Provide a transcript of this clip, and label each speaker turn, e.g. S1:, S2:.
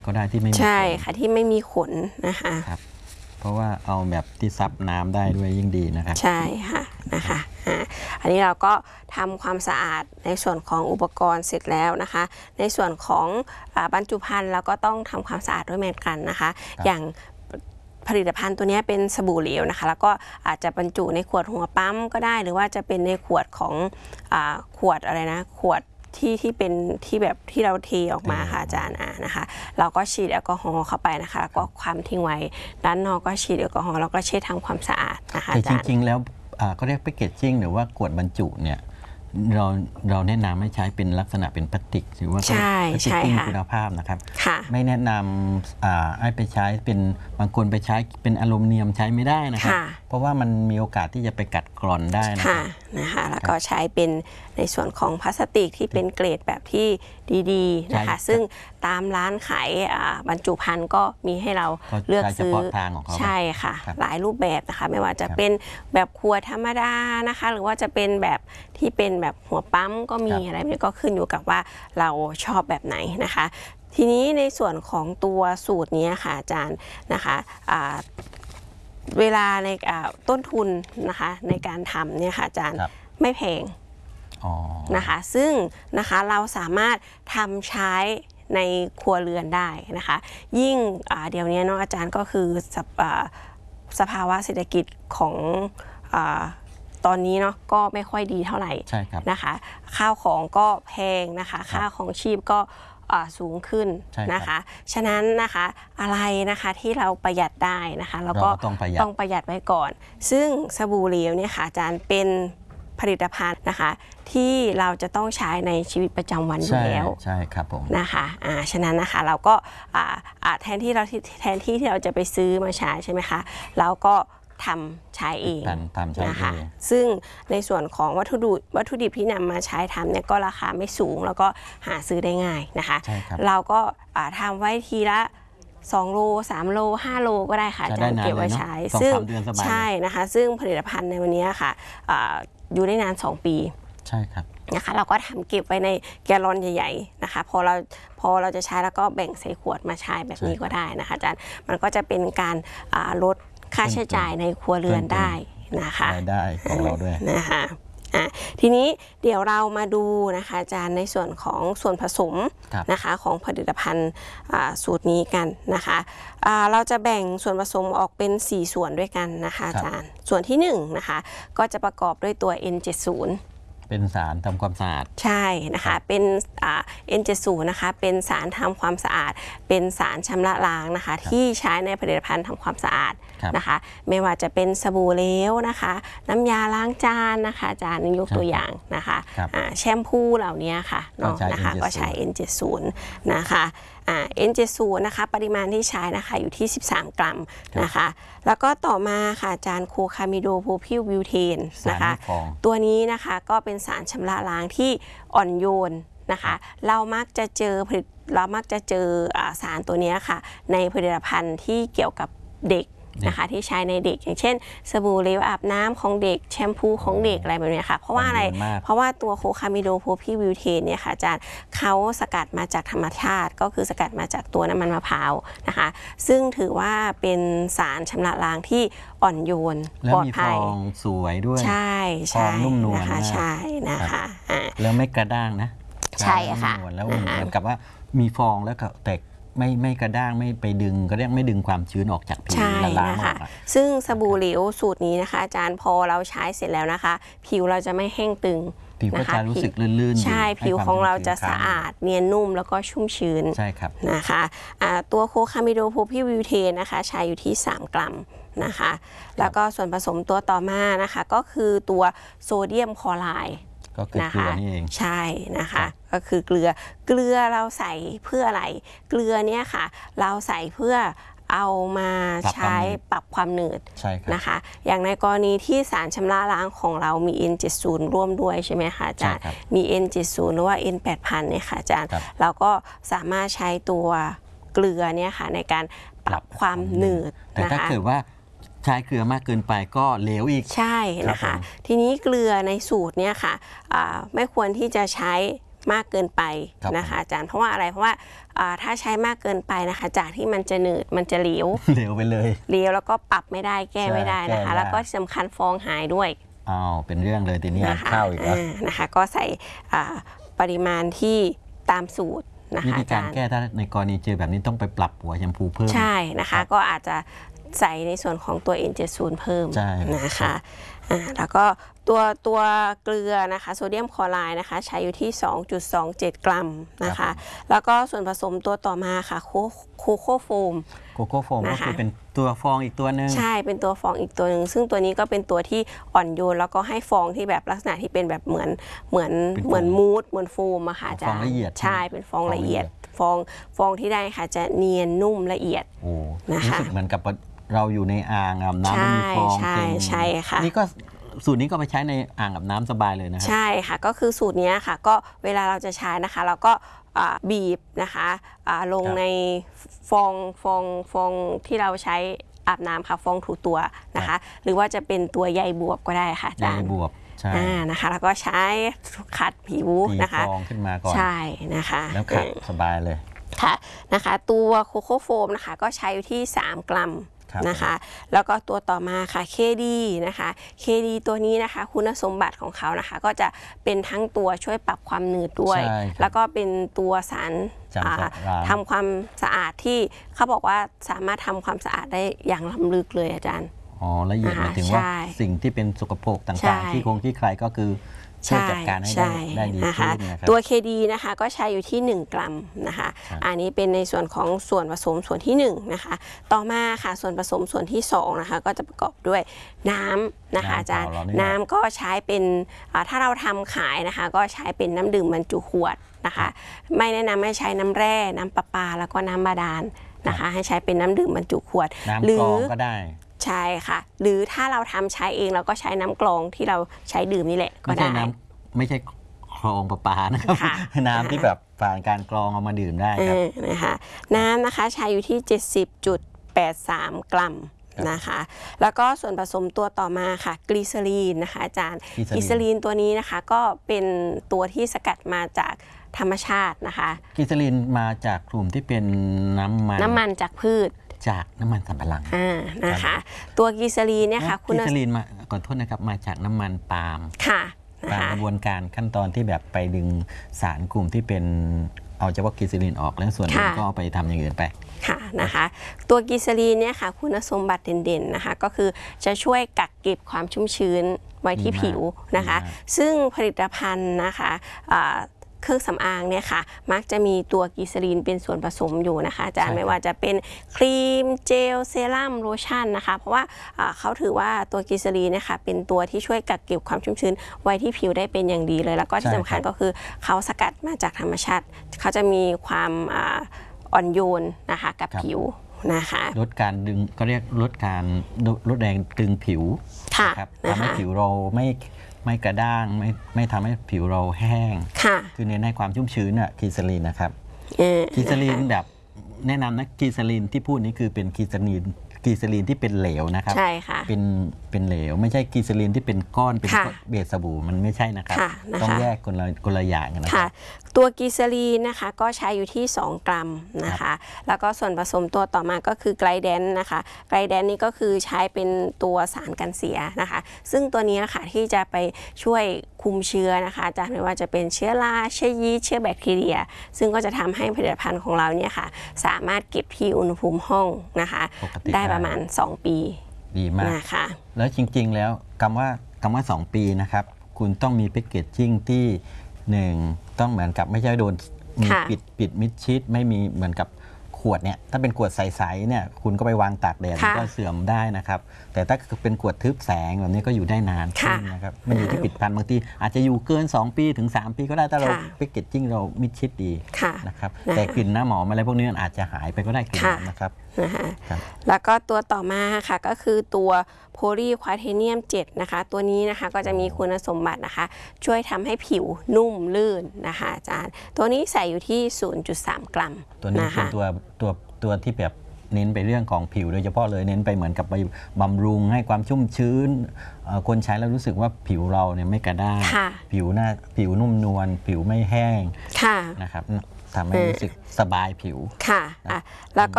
S1: ก็ได้ที่ไม่มี
S2: ใช่ค่ะที่ไม่มีขนนะคะ
S1: ครับเพราะว่าเอาแบบที่ซับน้ำได้ด้วยยิ่งดีนะครับ
S2: ใช่ค่ะนะคะอันนี้เราก็ทำความสะอาดในส่วนของอุปกรณ์เสร็จแล้วนะคะในส่วนของบรรจุภัณฑ์เราก็ต้องทำความสะอาดด้วยเหมือนกันนะคะอย่างผลิตภัณฑ์ตัวนี้เป็นสบู่เหลวนะคะแล้วก็อาจจะบรรจุในขวดหัวปั๊มก็ได้หรือว่าจะเป็นในขวดของขวดอะไรนะขวดที่เป็นที่แบบที่เราเทออกมาค่ะอาจารย์นะคะเราก็ฉีดแอลกอฮอล์เข้าไปนะคะแล้วก็ความทิ้งไว้ด้านนอกก็ฉีดแอลกอฮอล์แล้วก็เช็ดทำความสะอาดนะคะอาจารย์
S1: จริงๆแล้วก็เรียกแพคเกจจิ้งหรือว่าขวดบรรจุเนี่ยเราแนะนำให้ใช้เป็นลักษณะเป็นพลาสติกหรือว่าแพคเกจจิ้งคุณภาพนะครับไม่แนะนำให้ไปใช้เป็นบางคนไปใช้เป็นอลูมิเนียมใช้ไม่ได้นะครับเพราะว่ามันมีโอกาสที่จะไปกัดกร่อนได้
S2: นะคะแล้วก็ใช้เป็นในส่วนของพลาสติกที่เป็นเกรดแบบที่ดีๆนะคะซึ่งตามร้านขายบรรจุภัณฑ์ก็มีให้เราเลือกซื้อใช่ค่ะหลายรูปแบบนะคะไม่ว่าจะเป็นแบบขวดธรรมดานะคะหรือว่าจะเป็นแบบที่เป็นแบบหัวปั๊มก็มีอะไรนี้ก็ขึ้นอยู่กับว่าเราชอบแบบไหนนะคะทีนี้ในส่วนของตัวสูตรนี้ค่ะอาจารย์นะคะเวลาในต้นทุนนะคะในการทำเนี่ยค่ะอาจารย์ไม่แพงนะคะซึ่งนะคะเราสามารถทำใช้ในครัวเรือนได้นะคะยิ่งเดี๋ยวนี้เนาะอาจารย์ก็คือสภาวะเศรษฐกิจของตอนนี้เนาะก็ไม่ค่อยดีเท่าไหร่นะคะข้าวของก็แพงนะคะค่าของชีพก็สูงขึ้นนะคะฉะนั้นนะคะอะไรนะคะที่เราประหยัดได้นะคะเราก็ต้องประหยัดไว้ก่อนซึ่งสบู่เหลวเนี่ยค่ะอาจารย์เป็นผลิตภัณฑ์นะคะที่เราจะต้องใช้ในชีวิตประจำวันอยู่แล้ว
S1: ใช่ครับผม
S2: นะคะฉะนั้นนะคะเราก็แทนที่เราจะไปซื้อมาใช้ใช่ไหมคะเราก็ทำใช้เองนะคะซึ่งในส่วนของวัตถุดิบที่นำมาใช้ทำเนี่ยก็ราคาไม่สูงแล้วก็หาซื้อได้ง่ายนะคะเราก็ทำไว้ทีละ2 โล 3 โล 5 โลก็ได้ค่ะจะเก็บไว้ใช้ซึ่งใช่นะคะซึ่งผลิตภัณฑ์ในวันนี้ค่ะอยู่ได้นาน2 ปี
S1: ใช่ครับ
S2: นะคะเราก็ทำเก็บไว้ในแกลลอนใหญ่ๆนะคะพอเราจะใช้แล้วก็แบ่งใส่ขวดมาใช้แบบนี้ก็ได้นะคะอาจารย์มันก็จะเป็นการลดค่าใช้จ่ายในครัวเรือนได้นะคะ
S1: รายได้ของเราด้วย
S2: นะคะทีนี้เดี๋ยวเรามาดูนะคะอาจารย์ในส่วนของส่วนผสมนะคะของผลิตภัณฑ์สูตรนี้กันนะคะเราจะแบ่งส่วนผสมออกเป็น4 ส่วนด้วยกันนะคะอาจารย์ส่วนที่1นะคะก็จะประกอบด้วยตัว N70
S1: เป็นสารทำความสะอาด
S2: ใช่นะคะเป็นN70นะคะเป็นสารทำความสะอาดเป็นสารชำระล้างนะคะที่ใช้ในผลิตภัณฑ์ทำความสะอาดนะคะไม่ว่าจะเป็นสบู่เหลวนะคะน้ำยาล้างจานนะคะอาจารย์ยกตัวอย่างนะคะแชมพูเหล่านี้ค่ะนะคะก็ใช้ N70 นะคะN70 นะคะปริมาณที่ใช้นะคะอยู่ที่13 กรัมนะคะแล้วก็ต่อมาค่ะอาจารย์โคคามิโดโพพิลบิวเทนนะคะตัวนี้นะคะก็เป็นสารชำระล้างที่อ่อนโยนนะคะเรามักจะเจอสารตัวนี้ค่ะในผลิตภัณฑ์ที่เกี่ยวกับเด็กนะคะที่ใช้ในเด็กอย่างเช่นสบู่เหลวอาบน้ำของเด็กแชมพูของเด็กอะไรแบบนี้ค่ะเพราะว่าอะไรเพราะว่าตัวโคคามิโดโพพิลบิวเทนเนี่ยค่ะอาจารย์เขาสกัดมาจากธรรมชาติก็คือสกัดมาจากตัวน้ำมันมะพร้าวนะคะซึ่งถือว่าเป็นสารชำระล้างที่อ่อนโยนปลอดภัย
S1: และมีฟองสวยด้วย
S2: ใช่
S1: ฟองนุ่มนวล
S2: นะคะใช่นะคะ
S1: แล้วไม่กระด้างนะ
S2: ใช่ค่ะ
S1: แล้วเหมือนกับว่ามีฟองแล้วก็แตกไม่กระด้างไม่ไปดึงก็เรียกไม่ดึงความชื้นออกจากผิวละลายนะคะ
S2: ซึ่งสบู่เหลวสูตรนี้นะคะอาจารย์พอเราใช้เสร็จแล้วนะคะผิวเราจะไม่แห้งตึง
S1: ผิวก็จะรู้สึกลื่น
S2: ๆใช่ผิวของเราจะสะอาดเนียนนุ่มแล้วก็ชุ่มชื้น
S1: ใช่ครับ
S2: นะคะตัวโคคามิโดโพพิลบิวเทนนะคะใช้อยู่ที่3 กรัมนะคะแล้วก็ส่วนผสมตัวต่อมานะคะก็คือตัวโซเดียมคลอไรด์
S1: ก็คือเกลือนี่เอง
S2: ใช่นะคะก็คือเกลือเราใส่เพื่ออะไรเกลือเนี่ยค่ะเราใส่เพื่อเอามาใช้ปรับความหนืดนะคะอย่างในกรณีที่สารชำระล้างของเรามี N70 ร่วมด้วยใช่ไหมคะอาจารย์มี N70 หรือว่า N8000 เนี่ยค่ะอาจารย์เราก็สามารถใช้ตัวเกลือเนี่ยค่ะในการปรับความหนืด
S1: แต่ถ้าเกิดว่าใช้เกลือมากเกินไปก็เหลวอีก
S2: ใช่นะคะทีนี้เกลือในสูตรเนี่ยค่ะไม่ควรที่จะใช้มากเกินไปนะคะอาจารย์เพราะว่าอะไรเพราะว่าถ้าใช้มากเกินไปนะคะจากที่มันจะหนืดมันจะเหลว
S1: ไปเลย
S2: เหลวแล้วก็ปรับไม่ได้แก้ไม่ได้นะคะแล้วก็สำคัญฟองหายด้วย
S1: เป็นเรื่องเลยทีนี้ข้าวอีกแล้ว
S2: นะคะก็ใส่ปริมาณที่ตามสูตรนะคะ
S1: วิธีการแก้ถ้าในกรณีเจอแบบนี้ต้องไปปรับหัวแชมพูเพิ่ม
S2: ใช่นะคะก็อาจจะใส่ในส่วนของตัว N70 เพิ่มนะคะแล้วก็ตัวเกลือนะคะโซเดียมคลอไรด์นะคะใช้อยู่ที่ 2.27 กรัมนะคะแล้วก็ส่วนผสมตัวต่อมาค่ะโคโค่โฟม
S1: ก็คือเป็นตัวฟองอีกตัวนึง
S2: ใช่เป็นตัวฟองอีกตัวหนึ่งซึ่งตัวนี้ก็เป็นตัวที่อ่อนโยนแล้วก็ให้ฟองที่แบบลักษณะที่เป็นแบบเหมือนมูสเหมือนโฟมอะค่ะอาจารย์ใช่เป็นฟองละเอียดฟองที่ได้ค่ะจะเนียนนุ่มละเอียด
S1: นะคะรู้สึกเหมือนกับเราอยู่ในอ่างอาบน้ำมันมีฟองเต็ม
S2: ใช่ค่ะ
S1: นี่ก็สูตรนี้ก็ไปใช้ในอ่างอาบน้ำสบายเลยนะครับ
S2: ใช่ค่ะก็คือสูตรนี้ค่ะก็เวลาเราจะใช้นะคะเราก็บีบนะคะลงในฟองที่เราใช้อาบน้ำค่ะฟองถูตัวนะคะหรือว่าจะเป็นตัวใยบวบก็ได้ค่ะ
S1: ใยบวบใช่
S2: นะคะแล้วก็ใช้ขัดผิวนะคะ
S1: ฟองขึ้นมาก่อน
S2: ใช่นะคะ
S1: แล้วขัดสบายเลย
S2: ค่ะนะคะตัวโคโค่โฟมนะคะก็ใช้อยู่ที่3 กรัมนะคะแล้วก็ตัวต่อมาค่ะ KD นะคะ KD ตัวนี้นะคะคุณสมบัติของเขานะคะก็จะเป็นทั้งตัวช่วยปรับความหนืดด้วยแล้วก็เป็นตัวสารทำความสะอาดที่เขาบอกว่าสามารถทำความสะอาดได้อย่างล้ำลึกเลยอาจารย์
S1: ละเอียดหมายถึงว่าสิ่งที่เป็นสกปรกต่างๆที่ใครก็คือช่วยจัดการให้ได้ดีขึ้นนะครับ
S2: ตัว KD นะคะก็ใช้อยู่ที่1 กรัมนะคะอันนี้เป็นในส่วนของส่วนผสมส่วนที่1นะคะต่อมาค่ะส่วนผสมส่วนที่2นะคะก็จะประกอบด้วยน้ำนะคะอาจารย์น้ำก็ใช้เป็นถ้าเราทำขายนะคะก็ใช้เป็นน้ำดื่มบรรจุขวดนะคะไม่แนะนำให้ใช้น้ำแร่น้ำประปาแล้วก็น้ำบาดาลนะคะให้ใช้เป็นน้ำดื่มบรรจุขวด
S1: หรืก็ได้
S2: ใช่ค่ะหรือถ้าเราทำใช้เองเราก็ใช้น้ำกรองที่เราใช้ดื่มนี่แหละก็ได้
S1: ไม่ใช่คลองประปานะครับน้ำที่แบบผ่านการกรองเอามาดื่มได้ครับ
S2: นะคะน้ำนะคะใช้อยู่ที่ 70.83 กรัมนะคะแล้วก็ส่วนผสมตัวต่อมาค่ะกลีเซอรีนนะคะอาจารย์กลีเซอรีนตัวนี้นะคะก็เป็นตัวที่สกัดมาจากธรรมชาตินะคะ
S1: กลีเซอรีนมาจากกลุ่มที่เป็นน้ำมัน
S2: จากพืช
S1: จากน้ำมันสำปะหลัง
S2: นะคะตัวกลีเซอรีนเนี่ยค่ะ
S1: กลีเซอรีนมาขอโทษนะครับมาจากน้ำมันปาล์ม
S2: ค่ะ
S1: ตามกระบวนการขั้นตอนที่แบบไปดึงสารกลุ่มที่เป็นเอาเฉพาะกลีเซอรีนออกแล้วส่วนนึงก็เอาไปทำอย่างอื่นไป
S2: ค่ะนะคะตัวกลีเซอรีนเนี่ยค่ะคุณสมบัติเด่นๆนะคะก็คือจะช่วยกักเก็บความชุ่มชื้นไว้ที่ผิวนะคะซึ่งผลิตภัณฑ์นะคะเครื่องสำอางเนี่ยค่ะมักจะมีตัวกลีเซอรีนเป็นส่วนผสมอยู่นะคะอาจารย์ไม่ว่าจะเป็นครีมเจลเซรั่มโลชั่นนะคะเพราะว่าเขาถือว่าตัวกลีเซอรีนเนี่ยค่ะเป็นตัวที่ช่วยกักเก็บความชุ่มชื้นไว้ที่ผิวได้เป็นอย่างดีเลยแล้วก็ที่สำคัญก็คือเขาสกัดมาจากธรรมชาติเขาจะมีความอ่อนโยนนะคะกับผิวนะคะ
S1: ลดการดึงก็เรียกลดแรงตึงผิว
S2: ครับ
S1: ทำให้ผิวเราไม่กระด้างไม่ทำให้ผิวเราแห้งคือเน้นให้ความชุ่มชื้นกลีเซอรีนนะครับกลีเซอรีนแบบแนะนำนะกลีเซอรีนที่พูดนี้คือเป็นกลีเซอรีนที่เป็นเหลวนะครับ
S2: ใช่ค่ะ
S1: เป็นเหลวไม่ใช่กลีเซอรีนที่เป็นก้อนเป็นเบสสบู่มันไม่ใช่นะครับต้องแยกคนละอย่างนะครับ
S2: ตัวกลีเซอรีนนะคะก็ใช้อยู่ที่2 กรัมนะคะแล้วก็ส่วนผสมตัวต่อมาก็คือไกลแดนนะคะไกลแดนนี่ก็คือใช้เป็นตัวสารกันเสียนะคะซึ่งตัวนี้ค่ะที่จะไปช่วยคุมเชื้อนะคะอาจารย์ไม่ว่าจะเป็นเชื้อราเชื้อยีสต์เชื้อแบคทีเรียซึ่งก็จะทำให้ผลิตภัณฑ์ของเราเนี่ยค่ะสามารถเก็บที่อุณหภูมิห้องนะคะได้ประมาณ2 ปี
S1: ดีมาก
S2: นะคะ
S1: แล้วจริงๆแล้วคำว่า2 ปีนะครับคุณต้องมีแพคเกจจิ้งที่1ต้องเหมือนกับไม่ใช่โดนมีปิดมิดชิดไม่มีเหมือนกับขวดเนี่ยถ้าเป็นขวดใสๆเนี่ยคุณก็ไปวางตากแดดก็เสื่อมได้นะครับแต่ถ้าเป็นขวดทึบแสงแบบนี้ก็อยู่ได้นานขึ้นนะครับมันอยู่ที่ปิดพันบางทีอาจจะอยู่เกิน2 ปีถึง3 ปีก็ได้ถ้าเราแพคเกจจิ้งเรามิดชิดดีนะครับแต่กลิ่นน้ำหอมอะไรพวกนี้อาจจะหายไปก็ได้กลิ่นนะครับ
S2: แล้วก็ตัวต่อมาค่ะก็คือตัวโพลีควาเทเนียม7นะคะตัวนี้นะคะก็จะมีคุณสมบัตินะคะช่วยทำให้ผิวนุ่มลื่นนะคะอาจารย์ตัวนี้ใส่อยู่ที่ 0.3 กรัม
S1: ตัวนี้เป็นตัวที่แบบเน้นไปเรื่องของผิวโดยเฉพาะเลยเน้นไปเหมือนกับไปบำรุงให้ความชุ่มชื้นคนใช้แล้วรู้สึกว่าผิวเราเนี่ยไม่กระด้างผิวนุ่มนวลผิวไม่แห้งนะครับทำให้รู้สึกสบายผิว
S2: ค่ะแล้วก็